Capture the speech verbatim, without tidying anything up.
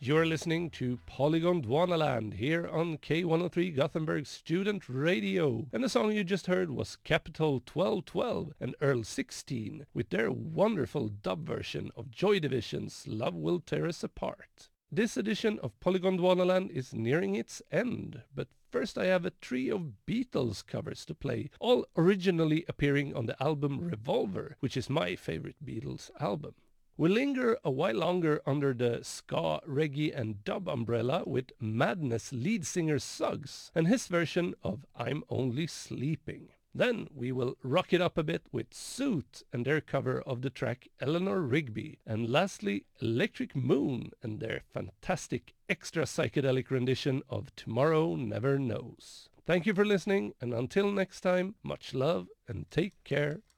You're listening to Polygon Dwanaland here on K one oh three Gothenburg Student Radio. And the song you just heard was Capital twelve twelve and Earl sixteen with their wonderful dub version of Joy Division's Love Will Tear Us Apart. This edition of Polygon Dwanaland is nearing its end, but first I have a trio of Beatles covers to play, all originally appearing on the album Revolver, which is my favorite Beatles album. We'll linger a while longer under the ska, reggae and dub umbrella with Madness lead singer Suggs and his version of I'm Only Sleeping. Then we will rock it up a bit with Suit and their cover of the track Eleanor Rigby. And lastly, Electric Moon and their fantastic extra psychedelic rendition of Tomorrow Never Knows. Thank you for listening, and until next time, much love and take care.